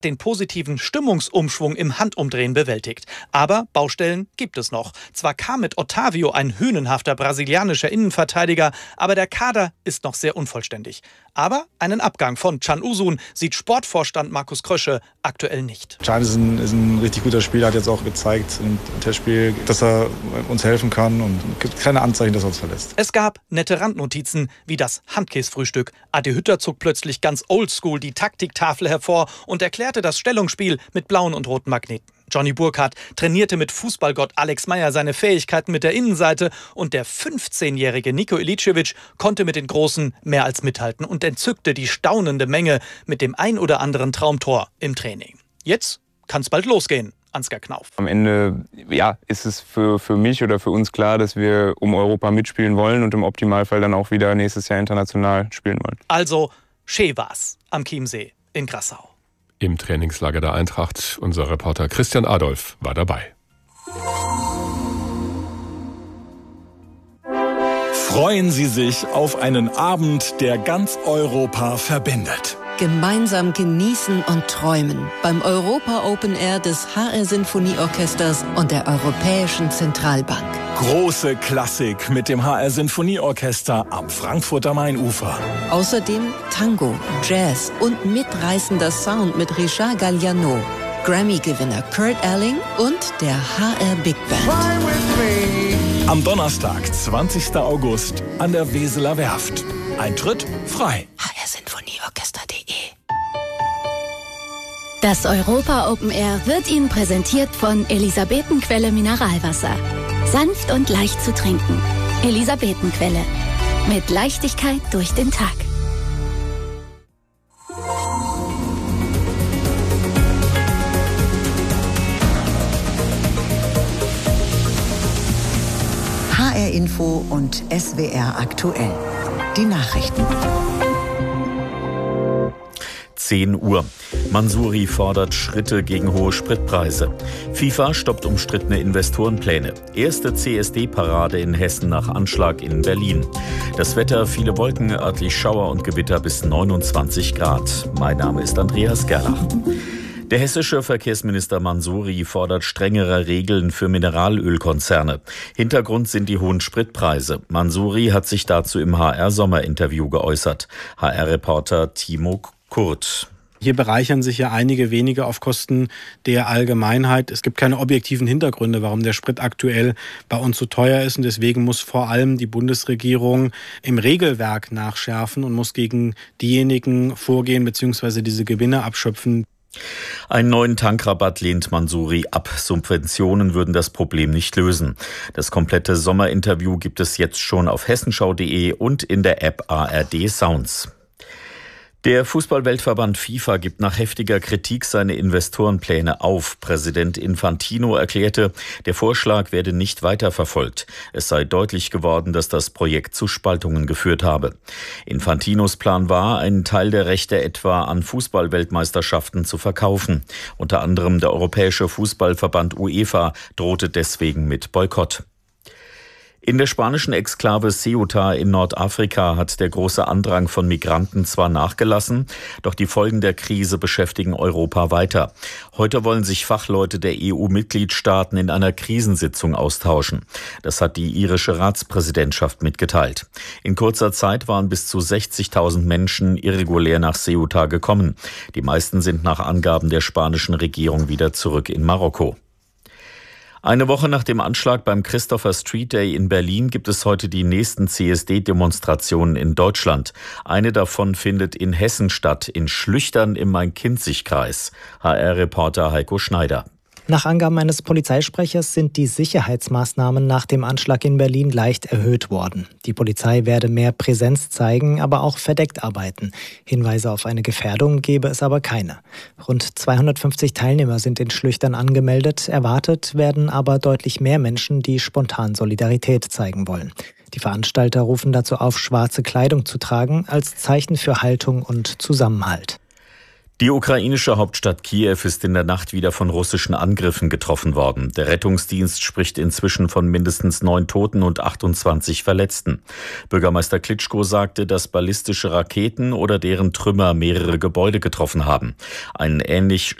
den positiven Stimmungsumschwung im Handumdrehen bewältigt. Aber Baustellen gibt es noch. Zwar kam mit Otávio ein hünenhafter brasilianischer Innenverteidiger, aber der Kader ist noch sehr unvollständig. Aber einen Abgang von Can Uzun sieht Sportvorstand Markus Krösche aktuell nicht. Can ist ein richtig guter Spieler, hat jetzt auch gezeigt im Testspiel, dass er uns helfen kann und gibt keine Anzeichen, dass er uns verlässt. Es gab nette Randnotizen, wie das Handkäsefrühstück. Adi Hütter zog plötzlich ganz oldschool die Taktiktafel hervor und erklärte das Stellungsspiel mit blauen und roten Magneten. Johnny Burkhardt trainierte mit Fußballgott Alex Meyer seine Fähigkeiten mit der Innenseite und der 15-jährige Niko Iličević konnte mit den Großen mehr als mithalten und entzückte die staunende Menge mit dem ein oder anderen Traumtor im Training. Jetzt kann's bald losgehen. Ansgar Knauf. Am Ende ist es für mich oder für uns klar, dass wir um Europa mitspielen wollen und im Optimalfall dann auch wieder nächstes Jahr international spielen wollen. Also, schön war's am Chiemsee in Grassau. Im Trainingslager der Eintracht, unser Reporter Christian Adolf war dabei. Freuen Sie sich auf einen Abend, der ganz Europa verbindet. Gemeinsam genießen und träumen beim Europa Open Air des HR Sinfonieorchesters und der Europäischen Zentralbank. Große Klassik mit dem HR Sinfonieorchester am Frankfurter Mainufer. Außerdem Tango, Jazz und mitreißender Sound mit Richard Galliano, Grammy-Gewinner Kurt Elling und der HR Big Band. Am Donnerstag, 20. August, an der Weseler Werft. Eintritt frei. hrsinfonieorchester.de. Das Europa Open Air wird Ihnen präsentiert von Elisabetenquelle Mineralwasser. Sanft und leicht zu trinken. Elisabetenquelle. Mit Leichtigkeit durch den Tag. HR Info und SWR aktuell. Die Nachrichten. 10 Uhr. Mansouri fordert Schritte gegen hohe Spritpreise. FIFA stoppt umstrittene Investorenpläne. Erste CSD-Parade in Hessen nach Anschlag in Berlin. Das Wetter, viele Wolken, örtlich Schauer und Gewitter bis 29 Grad. Mein Name ist Andreas Gerlach. Der hessische Verkehrsminister Mansouri fordert strengere Regeln für Mineralölkonzerne. Hintergrund sind die hohen Spritpreise. Mansouri hat sich dazu im HR-Sommerinterview geäußert. HR-Reporter Timo Kurt. Hier bereichern sich ja einige wenige auf Kosten der Allgemeinheit. Es gibt keine objektiven Hintergründe, warum der Sprit aktuell bei uns so teuer ist. Und deswegen muss vor allem die Bundesregierung im Regelwerk nachschärfen und muss gegen diejenigen vorgehen bzw. diese Gewinne abschöpfen. Einen neuen Tankrabatt lehnt Mansouri ab. Subventionen würden das Problem nicht lösen. Das komplette Sommerinterview gibt es jetzt schon auf hessenschau.de und in der App ARD Sounds. Der Fußball-Weltverband FIFA gibt nach heftiger Kritik seine Investorenpläne auf. Präsident Infantino erklärte, der Vorschlag werde nicht weiterverfolgt. Es sei deutlich geworden, dass das Projekt zu Spaltungen geführt habe. Infantinos Plan war, einen Teil der Rechte etwa an Fußball-Weltmeisterschaften zu verkaufen. Unter anderem der Europäische Fußballverband UEFA drohte deswegen mit Boykott. In der spanischen Exklave Ceuta in Nordafrika hat der große Andrang von Migranten zwar nachgelassen, doch die Folgen der Krise beschäftigen Europa weiter. Heute wollen sich Fachleute der EU-Mitgliedstaaten in einer Krisensitzung austauschen. Das hat die irische Ratspräsidentschaft mitgeteilt. In kurzer Zeit waren bis zu 60.000 Menschen irregulär nach Ceuta gekommen. Die meisten sind nach Angaben der spanischen Regierung wieder zurück in Marokko. Eine Woche nach dem Anschlag beim Christopher Street Day in Berlin gibt es heute die nächsten CSD-Demonstrationen in Deutschland. Eine davon findet in Hessen statt, in Schlüchtern im Main-Kinzig-Kreis. HR-Reporter Heiko Schneider. Nach Angaben eines Polizeisprechers sind die Sicherheitsmaßnahmen nach dem Anschlag in Berlin leicht erhöht worden. Die Polizei werde mehr Präsenz zeigen, aber auch verdeckt arbeiten. Hinweise auf eine Gefährdung gebe es aber keine. Rund 250 Teilnehmer sind in Schlüchtern angemeldet. Erwartet werden aber deutlich mehr Menschen, die spontan Solidarität zeigen wollen. Die Veranstalter rufen dazu auf, schwarze Kleidung zu tragen, als Zeichen für Haltung und Zusammenhalt. Die ukrainische Hauptstadt Kiew ist in der Nacht wieder von russischen Angriffen getroffen worden. Der Rettungsdienst spricht inzwischen von mindestens 9 Toten und 28 Verletzten. Bürgermeister Klitschko sagte, dass ballistische Raketen oder deren Trümmer mehrere Gebäude getroffen haben. Ein ähnlich